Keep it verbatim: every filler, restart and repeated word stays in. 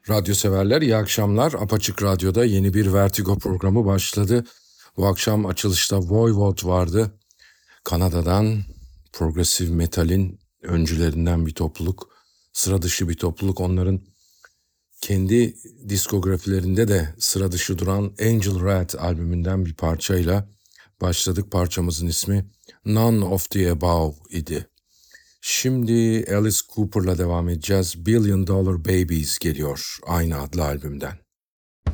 Radyo severler, iyi akşamlar. Apaçık Radyo'da yeni bir Vertigo programı başladı. Bu akşam açılışta Voivod vardı. Kanada'dan progressive metalin öncülerinden bir topluluk. Sıra dışı bir topluluk. Onların kendi diskografilerinde de sıra dışı duran Angel Rat albümünden bir parçayla başladık. Parçamızın ismi None of the Above idi. Şimdi Alice Cooper'la devam edeceğiz. Billion Dollar Babies geliyor aynı adlı albümden.